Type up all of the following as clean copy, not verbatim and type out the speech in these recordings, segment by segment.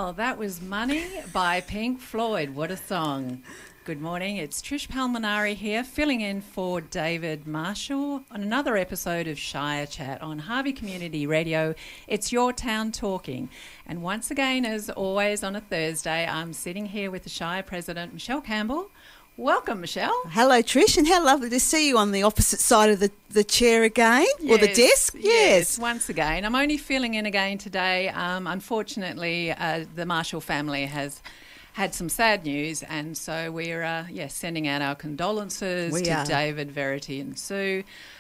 Well, that was Money by Pink Floyd. What a song. Good morning, it's Trish Palminari here, filling in for David Marshall on another episode of Shire Chat on Harvey Community Radio. It's Your Town Talking. And once again, as always on a Thursday, I'm sitting here with the Shire President, Michelle Campbell. Welcome, Michelle. Hello, Trish, and how lovely to see you on the opposite side of the chair again, or the desk. Yes, once again. I'm only filling in again today. Unfortunately, the Marshall family has had some sad news, and so we're sending out our condolences to David, Verity and Sue.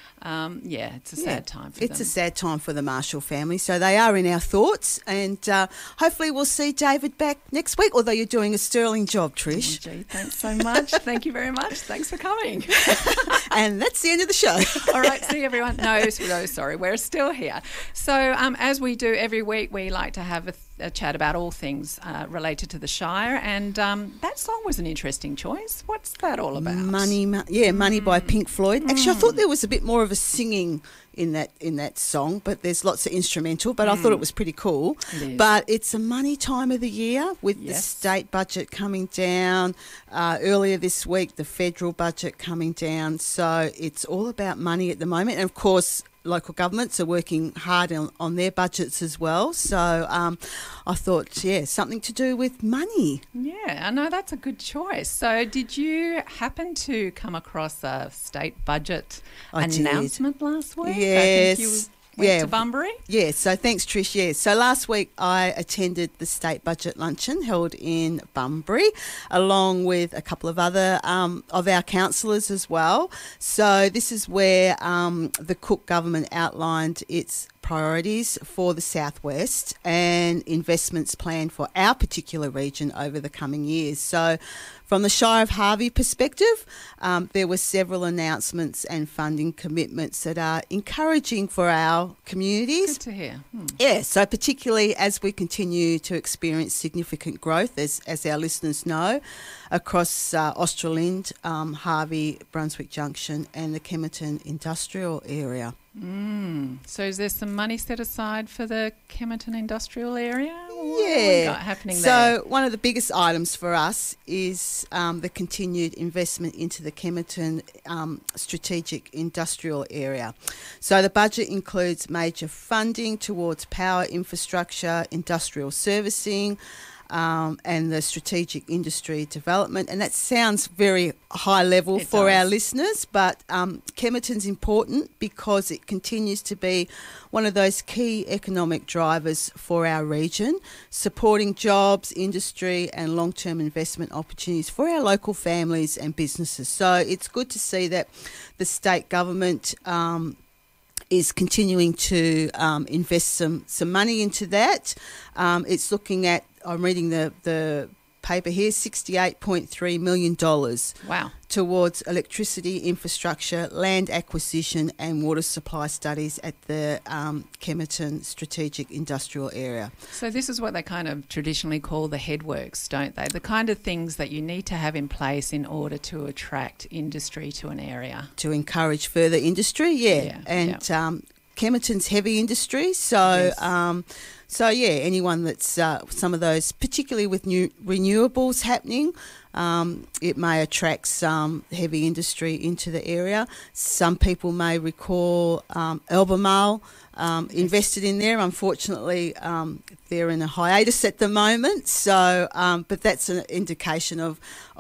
It's a sad time for them. It's a sad time for the Marshall family, so they are in our thoughts, and hopefully we'll see David back next week, although you're doing a sterling job, Trish. Oh, gee, thanks so much. Thank you very much. Thanks for coming. And that's the end of the show. All right, see everyone. No, sorry, we're still here. So as we do every week, we like to have a chat about all things related to the Shire, and that song was an interesting choice. What's that all about? Money by Pink Floyd. Actually, I thought there was a bit more of a singing in that song, but there's lots of instrumental, but I thought it was pretty cool. But it's a money time of the year with the state budget coming down. Earlier this week, the federal budget coming down. So it's all about money at the moment. And, of course, local governments are working hard on their budgets as well. So I thought, something to do with money. Yeah, I know that's a good choice. So did you happen to come across a state budget announcement last week? Yes. I think you went to Bunbury? Yes, so thanks, Trish. Yes, so last week I attended the state budget luncheon held in Bunbury, along with a couple of other of our councillors as well. So this is where the Cook government outlined its priorities for the southwest and investments planned for our particular region over the coming years. So from the Shire of Harvey perspective, there were several announcements and funding commitments that are encouraging for our communities. Good to hear. Yeah, so particularly as we continue to experience significant growth, as our listeners know, across Australind, Harvey, Brunswick Junction and the Kemerton industrial area. So is there some money set aside for the Kemerton industrial area? What Yeah. have we got happening there? So one of the biggest items for us is the continued investment into the Kemerton strategic industrial area. So the budget includes major funding towards power infrastructure, industrial servicing, and the strategic industry development. And that sounds very high level for our listeners, but Kemerton's important because it continues to be one of those key economic drivers for our region, supporting jobs, industry and long-term investment opportunities for our local families and businesses. So it's good to see that the state government is continuing to invest some money into that. It's looking at, I'm reading the paper here, $68.3 million. Wow. Towards electricity infrastructure, land acquisition and water supply studies at the Kemerton strategic industrial area. So this is what they kind of traditionally call the headworks, don't they? The kind of things that you need to have in place in order to attract industry to an area. To encourage further industry, Kemerton's heavy industry, so anyone that's some of those, particularly with new renewables happening, it may attract some heavy industry into the area. Some people may recall Albemarle invested in there. Unfortunately, they're in a hiatus at the moment. So, but that's an indication of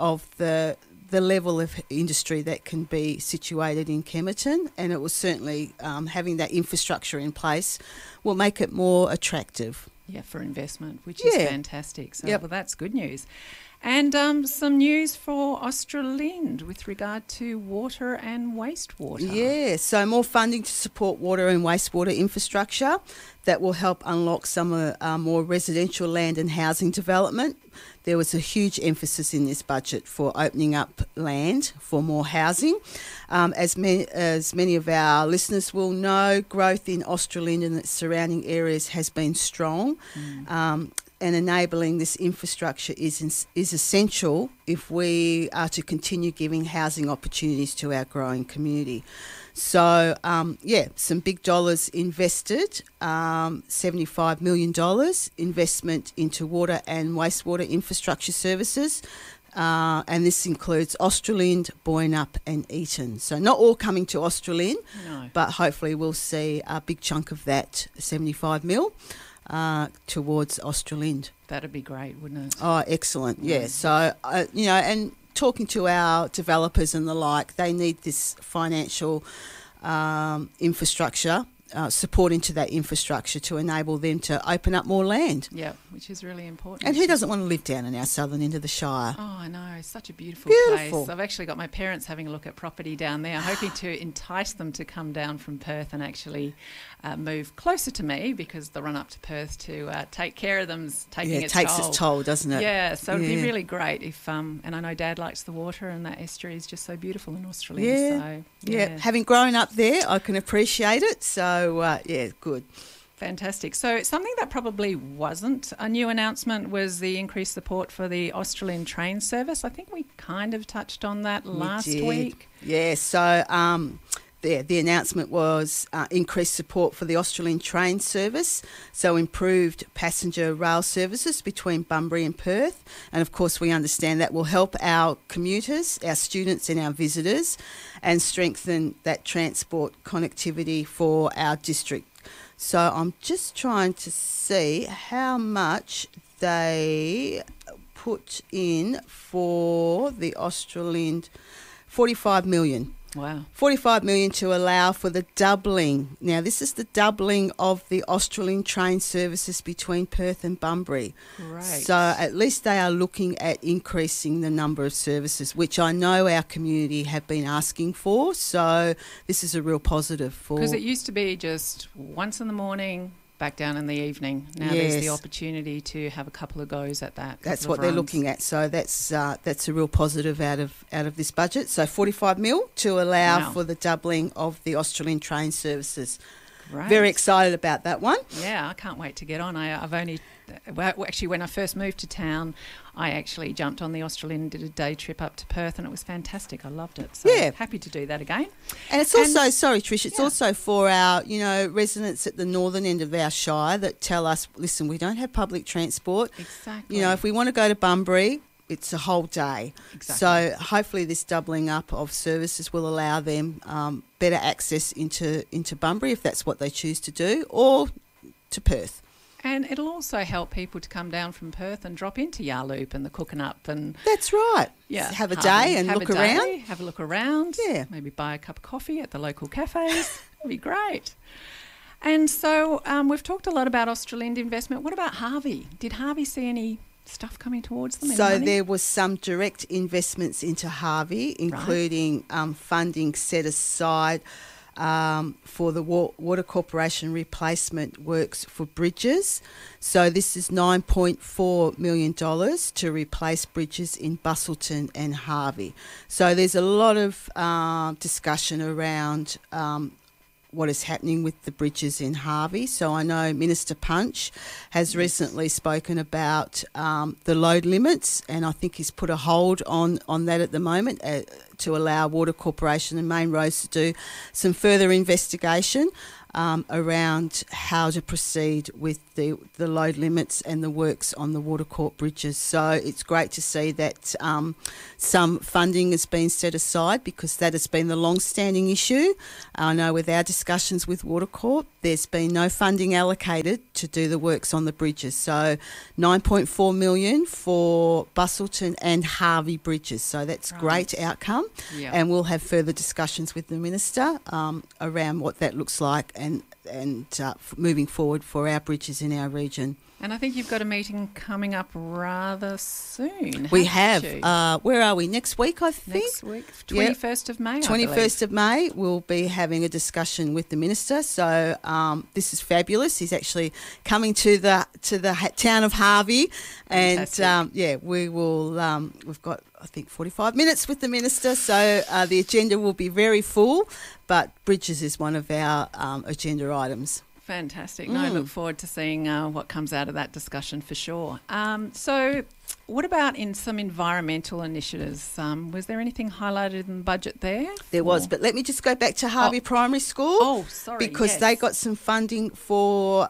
the level of industry that can be situated in Kemerton, and it will certainly, having that infrastructure in place, will make it more attractive. Yeah, for investment, which is fantastic. So, well, that's good news. And some news for Australind with regard to water and wastewater. Yeah, so more funding to support water and wastewater infrastructure that will help unlock some more residential land and housing development. There was a huge emphasis in this budget for opening up land for more housing. As many of our listeners will know, growth in Australind and its surrounding areas has been strong. and enabling this infrastructure is essential if we are to continue giving housing opportunities to our growing community. So, some big dollars invested, $75 million investment into water and wastewater infrastructure services. And this includes Australind, Boynup and Eaton. So not all coming to Australind, No. but hopefully we'll see a big chunk of that 75 mil towards Australind. That'd be great, wouldn't it? Oh, excellent. Yeah. So, and talking to our developers and the like, they need this financial infrastructure, support into that infrastructure to enable them to open up more land. Yeah, which is really important. And who doesn't want to live down in our southern end of the Shire? Oh, I know. It's such a beautiful Beautiful. place. I've actually got my parents having a look at property down there, hoping to entice them to come down from Perth and actually move closer to me, because the run up to Perth to take care of them's taking its toll. It takes its toll, doesn't it? Yeah, so it'd be really great if, and I know Dad likes the water, and that estuary is just so beautiful in Australia. Yeah, So, yeah. Having grown up there, I can appreciate it. So, good. Fantastic. So something that probably wasn't a new announcement was the increased support for the Australind train service. I think we kind of touched on that last week. Yeah, so the announcement was increased support for the Australind train service, so improved passenger rail services between Bunbury and Perth. And, of course, we understand that will help our commuters, our students and our visitors, and strengthen that transport connectivity for our district. So I'm just trying to see how much they put in for the Australind. 45 million. Wow. 45 million to allow for the doubling. Now, this is the doubling of the Australind train services between Perth and Bunbury. Great. So at least they are looking at increasing the number of services, which I know our community have been asking for. So this is a real positive for... Because it used to be just once in the morning, back down in the evening. Now there's the opportunity to have a couple of goes at that. That's what they're looking at. So that's a real positive out of this budget. So 45 mil to allow for the doubling of the Australind train services. Great. Very excited about that one. Yeah, I can't wait to get on. Actually, when I first moved to town, I actually jumped on the Australind, did a day trip up to Perth, and it was fantastic. I loved it. So happy to do that again. And it's also, sorry Trish, it's also for our, residents at the northern end of our shire that tell us, listen, we don't have public transport. Exactly. If we want to go to Bunbury, it's a whole day. Exactly. So hopefully this doubling up of services will allow them better access into Bunbury if that's what they choose to do, or to Perth. And it'll also help people to come down from Perth and drop into Yarloop and the Cooking-Up and... That's right. Yeah. Have a day and look around. Have a look around. Yeah. Maybe buy a cup of coffee at the local cafes. It'd be great. And so we've talked a lot about Australind investment. What about Harvey? Did Harvey see any stuff coming towards them? So there was some direct investments into Harvey, including funding set aside for the Water Corporation replacement works for bridges. So this is $9.4 million to replace bridges in Busselton and Harvey. So there's a lot of discussion around what is happening with the bridges in Harvey. So I know Minister Punch has recently spoken about the load limits, and I think he's put a hold on that at the moment to allow Water Corporation and Main Roads to do some further investigation around how to proceed with the load limits and the works on the Water Corp bridges. So it's great to see that some funding has been set aside, because that has been the long-standing issue. I know with our discussions with Water Corp, there's been no funding allocated to do the works on the bridges. So $9.4 million for Busselton and Harvey bridges. So that's great outcome. Yeah. And we'll have further discussions with the Minister around what that looks like and moving forward for our bridges in our region. And I think you've got a meeting coming up rather soon. We have. Where are we? Next week, I think. Next week, 21st of May. 21st of May, we'll be having a discussion with the Minister. So this is fabulous. He's actually coming to the town of Harvey, and we will. We've got, I think, 45 minutes with the Minister, so the agenda will be very full. But bridges is one of our agenda items. Fantastic. No, I look forward to seeing what comes out of that discussion for sure. So what about in some environmental initiatives? Was there anything highlighted in the budget there? There was, but let me just go back to Harvey Primary School. Oh, sorry. Because they got some funding for,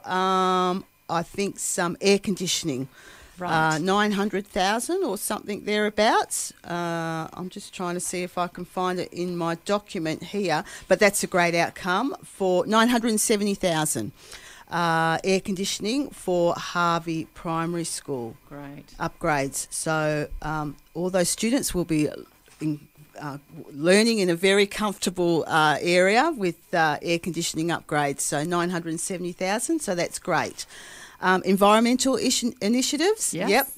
I think, some air conditioning. Right. 900,000 or something thereabouts. I'm just trying to see if I can find it in my document here, but that's a great outcome for 970,000 air conditioning for Harvey Primary School. Great. Upgrades. So all those students will be learning in a very comfortable area with air conditioning upgrades. So 970,000. So that's great. Environmental initiatives. Yes. Yep.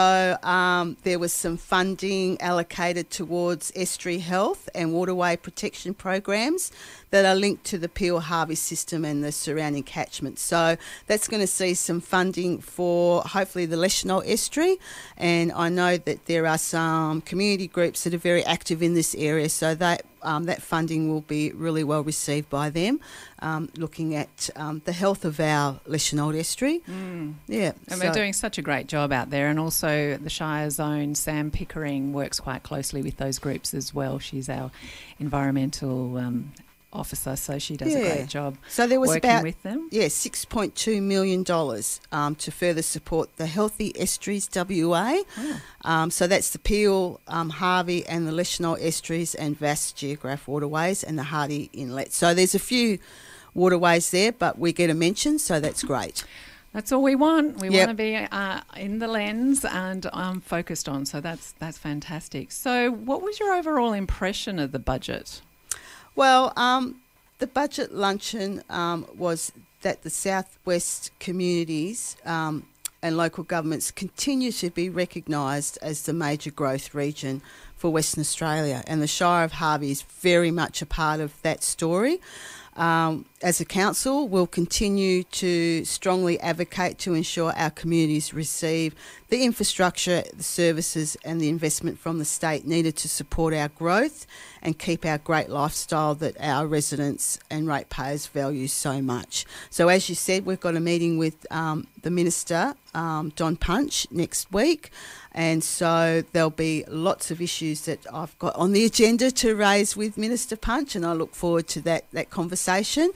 So there was some funding allocated towards estuary health and waterway protection programs that are linked to the Peel Harvey system and the surrounding catchments. So that's going to see some funding for hopefully the Leschenault estuary, and I know that there are some community groups that are very active in this area, so that funding will be really well received by them, looking at the health of our Leschenault estuary. Yeah, and they're doing such a great job out there, and also the Shire's own Sam Pickering works quite closely with those groups as well. She's our environmental officer, so she does a great job. So there was working with them. $6.2 million to further support the Healthy Estuaries WA. So that's the Peel, Harvey and the Leschenault estuaries and vast geograph waterways and the Hardy Inlet. So there's a few waterways there, but we get a mention, so that's great. That's all we want. We want to be in the lens and focused on. So that's fantastic. So what was your overall impression of the budget? Well, the budget luncheon was that the southwest communities and local governments continue to be recognised as the major growth region for Western Australia, and the Shire of Harvey is very much a part of that story. As a council, we'll continue to strongly advocate to ensure our communities receive the infrastructure, the services and the investment from the state needed to support our growth and keep our great lifestyle that our residents and ratepayers value so much. So as you said, we've got a meeting with the Minister, Don Punch, next week. And so there'll be lots of issues that I've got on the agenda to raise with Minister Punch, and I look forward to that conversation.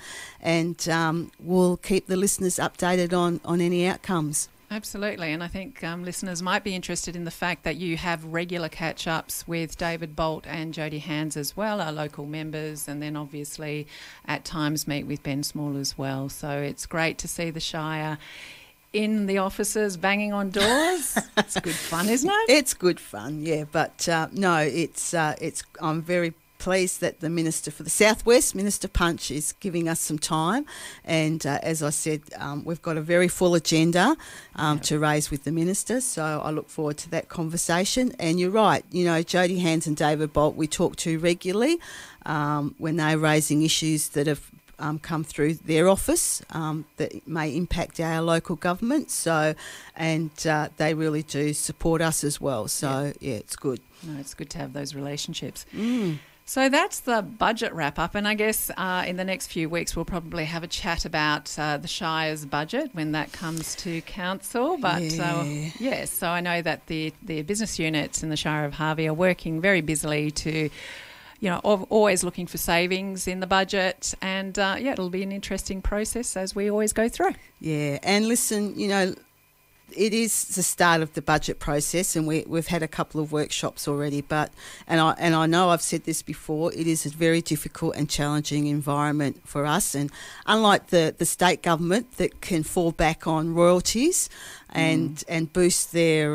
And we'll keep the listeners updated on any outcomes. Absolutely, and I think listeners might be interested in the fact that you have regular catch-ups with David Bolt and Jodie Hands as well, our local members, and then obviously at times meet with Ben Small as well. So it's great to see the Shire in the offices banging on doors. It's good fun, isn't it? It's good fun, yeah, but no, it's I'm very pleased that the Minister for the Southwest, Minister Punch, is giving us some time. And as I said, we've got a very full agenda to raise with the Minister. So I look forward to that conversation. And you're right, you know, Jodie Hands and David Bolt we talk to regularly when they're raising issues that have come through their office that may impact our local government. So, and they really do support us as well. So, yeah, it's good. No, it's good to have those relationships. So that's the budget wrap-up, and I guess in the next few weeks we'll probably have a chat about the Shire's budget when that comes to council. But yes, so I know that the business units in the Shire of Harvey are working very busily to, you know, always looking for savings in the budget, and it'll be an interesting process as we always go through. Yeah, and listen, you know, it is the start of the budget process, and we've had a couple of workshops already. But and I know I've said this before, it is a very difficult and challenging environment for us. And unlike the state government that can fall back on royalties and boost their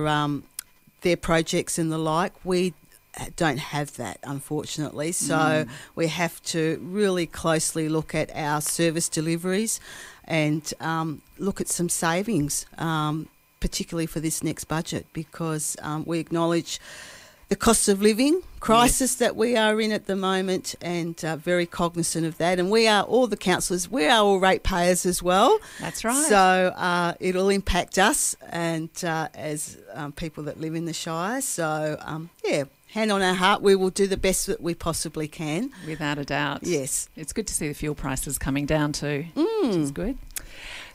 projects and the like, we don't have that, unfortunately. So we have to really closely look at our service deliveries and look at some savings, particularly for this next budget, because we acknowledge the cost of living crisis that we are in at the moment, and very cognisant of that. And we are, all the councillors, we are all ratepayers as well. That's right. So it'll impact us and as people that live in the Shire. So, hand on our heart, we will do the best that we possibly can. Without a doubt. Yes. It's good to see the fuel prices coming down too, which is good.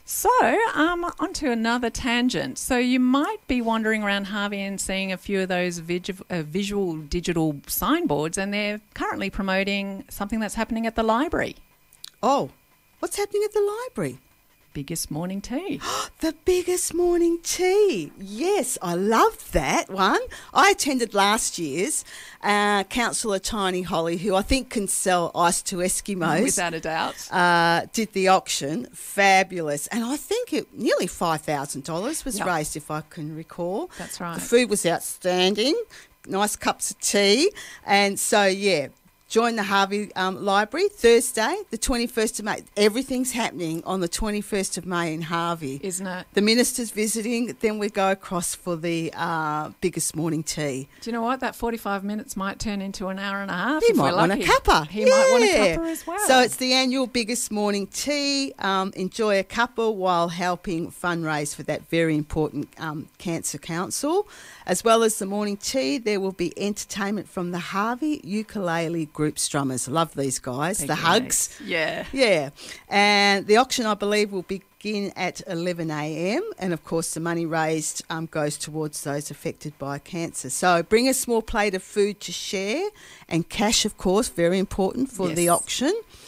So, onto another tangent. So you might be wandering around Harvey and seeing a few of those visual digital signboards, and they're currently promoting something that's happening at the library. Oh, what's happening at the library? Biggest morning tea. The biggest morning tea. Yes, I love that one. I attended last year's. Councillor Tiny Holly, who I think can sell ice to Eskimos. Without a doubt. Did the auction. Fabulous. And I think nearly $5,000 was raised, if I can recall. That's right. The food was outstanding. Nice cups of tea. And so, yeah. Join the Harvey Library Thursday, the 21st of May. Everything's happening on the 21st of May in Harvey. Isn't it? The minister's visiting, then we go across for the biggest morning tea. Do you know what? That 45 minutes might turn into an hour and a half. He might want a cuppa. He might want a cuppa as well. So it's the annual biggest morning tea. Enjoy a cuppa while helping fundraise for that very important Cancer Council. As well as the morning tea, there will be entertainment from the Harvey Ukulele Group Strummers. Love these guys. The Hugs. Yeah. Yeah. And the auction, I believe, will begin at 11 a.m. And, of course, the money raised goes towards those affected by cancer. So bring a small plate of food to share, and cash, of course, very important for the auction.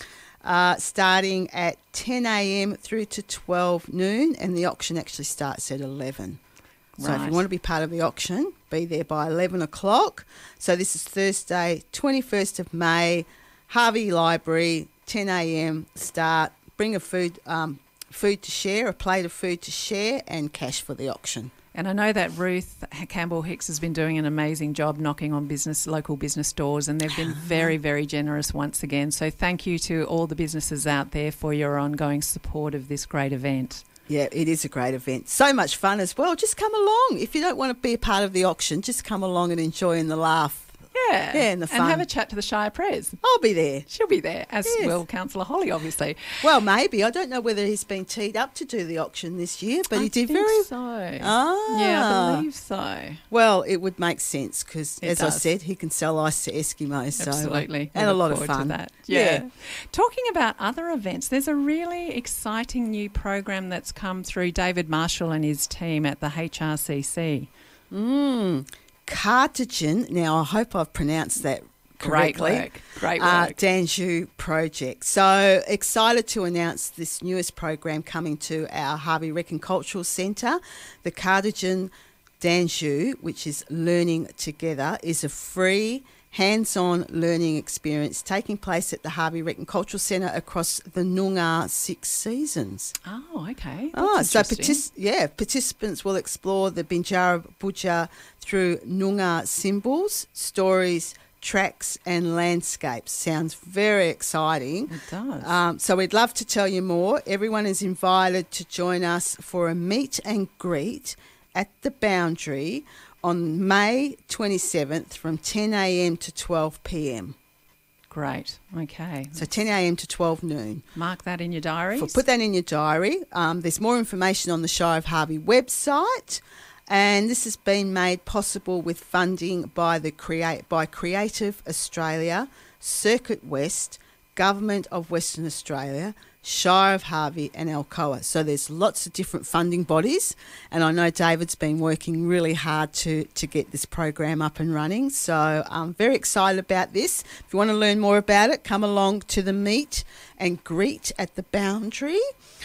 Starting at 10 a.m. through to 12 noon, and the auction actually starts at 11. So if you want to be part of the auction, be there by 11 o'clock. So this is Thursday, 21st of May, Harvey Library, 10 a.m. start. Bring a food to share, a plate of food to share, and cash for the auction. And I know that Ruth Campbell Hicks has been doing an amazing job knocking on local business doors, and they've been very, very generous once again. So thank you to all the businesses out there for your ongoing support of this great event. Yeah, it is a great event. So much fun as well. Just come along. If you don't want to be a part of the auction, just come along and enjoy the laugh. Yeah. Yeah, and the fun. And have a chat to the Shire Pres. I'll be there. She'll be there, as will Councillor Holly, obviously. Well, maybe. I don't know whether he's been teed up to do the auction this year, but he did very... so. Ah. Yeah, I believe so. Well, it would make sense because, as I does. said, he can sell ice to Eskimos. Absolutely. So, and a lot of fun. That. Yeah. Talking about other events, there's a really exciting new program that's come through David Marshall and his team at the HRCC. Cardigan. Now, I hope I've pronounced that correctly. Great work. Danjou project. So excited to announce this newest program coming to our Harvey Wrekin Cultural Centre. The Cardigan Danjou, which is Learning Together, is a free hands-on learning experience taking place at the Harvey Wrekin Cultural Centre across the Noongar 6 seasons. Oh, okay. So participants will explore the Binjara Budja through Noongar symbols, stories, tracks and landscapes. Sounds very exciting. It does. So we'd love to tell you more. Everyone is invited to join us for a meet and greet at the Boundary on May 27th from 10 a.m. to 12 p.m. Great. Okay. So 10 a.m. to 12 noon. Mark that in your diaries. Put that in your diary. There's more information on the Shire of Harvey website. And this has been made possible with funding by Creative Australia, Circuit West, Government of Western Australia, Shire of Harvey and Alcoa. So there's lots of different funding bodies, and I know David's been working really hard to get this program up and running. So I'm very excited about this. If you want to learn more about it, come along to the meet and greet at the Boundary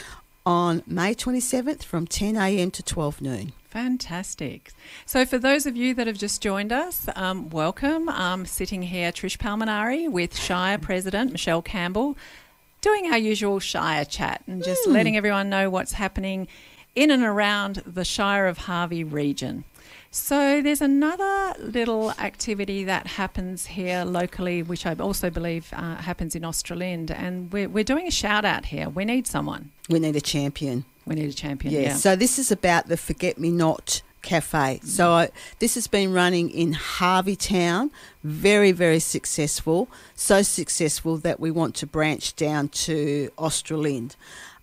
on May 27th from 10 a.m. to 12 noon. Fantastic. So for those of you that have just joined us, welcome. Sitting here, Trish Palminari with Shire President Michelle Campbell, doing our usual Shire chat and just letting everyone know what's happening in and around the Shire of Harvey region. So there's another little activity that happens here locally, which I also believe happens in Australind, and we're doing a shout out here. We need someone. We need a champion. We need a champion, yeah. So this is about the Forget Me Not Cafe. So this has been running in Harvey Town, very, very successful, so successful that we want to branch down to Australind.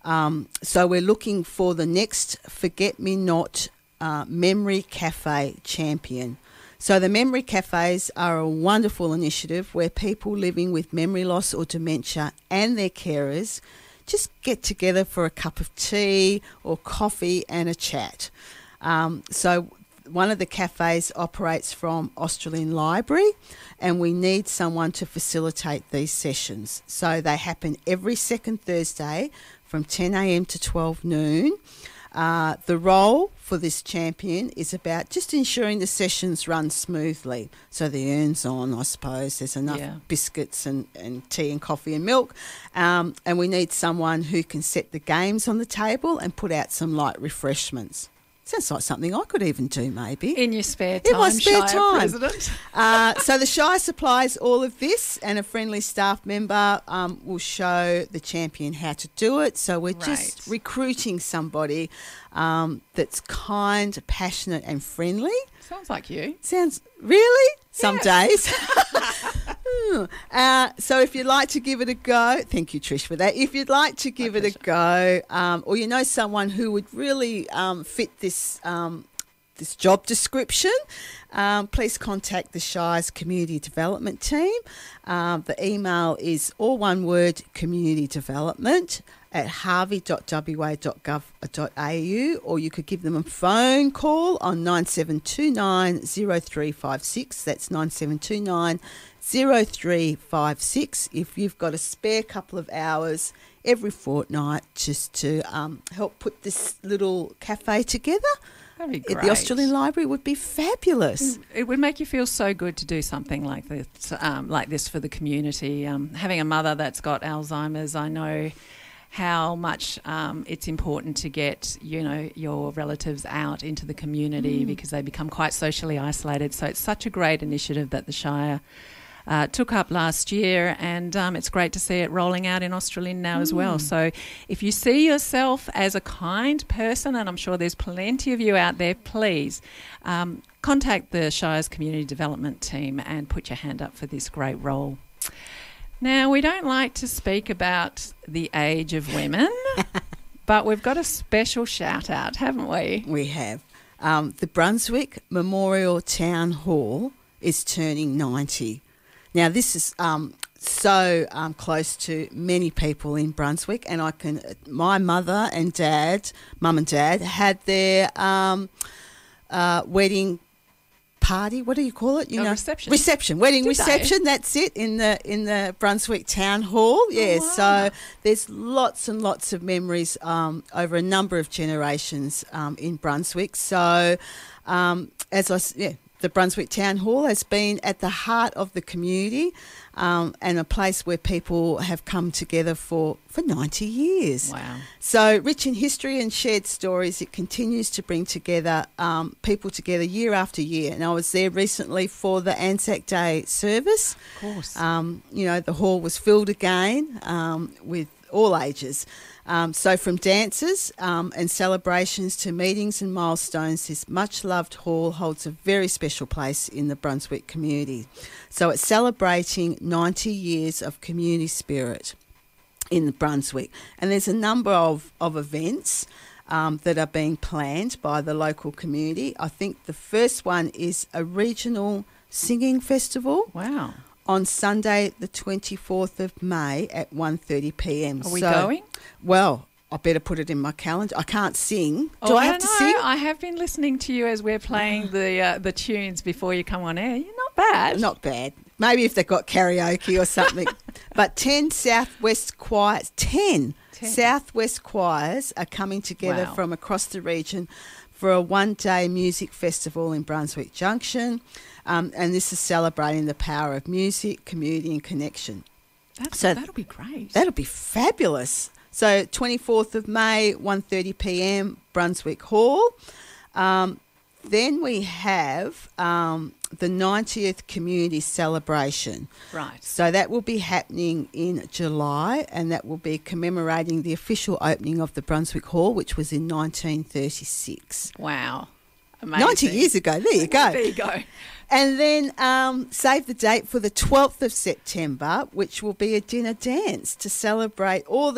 So we're looking for the next Forget Me Not Memory Cafe champion. So the Memory Cafes are a wonderful initiative where people living with memory loss or dementia and their carers just get together for a cup of tea or coffee and a chat. So one of the cafes operates from Australian Library, and we need someone to facilitate these sessions. So they happen every second Thursday from 10 a.m. to 12 noon. The role for this champion is about just ensuring the sessions run smoothly. So the urn's on, I suppose. There's enough biscuits and tea and coffee and milk. And we need someone who can set the games on the table and put out some light refreshments. Sounds like something I could even do, maybe. In your spare time, in my spare Shire time. President. So the Shire supplies all of this, and a friendly staff member will show the champion how to do it. So we're just recruiting somebody that's kind, passionate and friendly. Sounds like you. Sounds really? Some days. So if you'd like to give it a go, thank you, Trish, for that. If you'd like to give it a go, or you know someone who would really fit this this job description, please contact the Shire's Community Development team. The email is all one word, community development @harvey.wa.gov.au, or you could give them a phone call on 9729 0356. That's 9729 0356 if you've got a spare couple of hours every fortnight just to help put this little cafe together. That'd be great. At the Australian Library would be fabulous. It would make you feel so good to do something like this for the community. Having a mother that's got Alzheimer's, I know how much it's important to get, your relatives out into the community because they become quite socially isolated. So it's such a great initiative that the Shire took up last year, and it's great to see it rolling out in Australian now as well. So if you see yourself as a kind person, and I'm sure there's plenty of you out there, please contact the Shire's Community Development team and put your hand up for this great role. Now, we don't like to speak about the age of women, but we've got a special shout out, haven't we? We have. The Brunswick Memorial Town Hall is turning 90. Now, this is so close to many people in Brunswick, and my mum and dad had their wedding party. What do you call it? Reception. Wedding reception. That's it, in the Brunswick Town Hall. Yeah. Oh, wow. So there's lots and lots of memories over a number of generations in Brunswick. So the Brunswick Town Hall has been at the heart of the community and a place where people have come together for 90 years. Wow. So rich in history and shared stories, it continues to bring together people together year after year. And I was there recently for the Anzac Day service. Of course. The hall was filled again with all ages. So from dances and celebrations to meetings and milestones, this much-loved hall holds a very special place in the Brunswick community. So it's celebrating 90 years of community spirit in the Brunswick. And there's a number of events that are being planned by the local community. I think the first one is a regional singing festival. Wow. On Sunday, the 24th of May at 1:30 p.m. Are we going? Well, I better put it in my calendar. I can't sing. Do I have to sing? I have been listening to you as we're playing the tunes before you come on air. You're not bad. Not bad. Maybe if they've got karaoke or something. But 10 Southwest choirs are coming together from across the region for a one-day music festival in Brunswick Junction. And this is celebrating the power of music, community and connection. That'll be great. That'll be fabulous. So 24th of May, 1:30 p.m, Brunswick Hall. Then we have the 90th Community Celebration. Right. So that will be happening in July, and that will be commemorating the official opening of the Brunswick Hall, which was in 1936. Wow. Amazing. 90 years ago. There you go. There you go. And then save the date for the 12th of September, which will be a dinner dance to celebrate all the